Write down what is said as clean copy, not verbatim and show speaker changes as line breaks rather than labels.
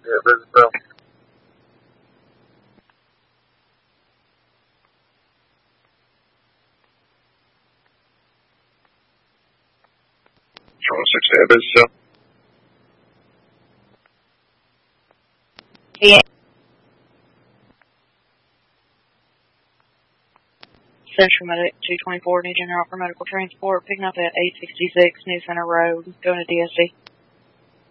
Yeah, visit them. From 6 to visit them.
Yeah. Central Medic 224, New General for medical transport, picking up at 866 New Center Road, going to DSD.